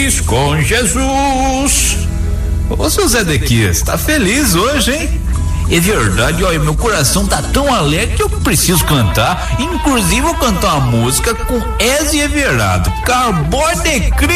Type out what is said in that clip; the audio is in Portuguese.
mais com Jesus. Ô, seu Zé Dequias, tá feliz hoje, hein? É verdade, olha, meu coração tá tão alegre que eu preciso cantar. Inclusive, vou cantar uma música com Ezio Everardo, Cowboy de Cristo.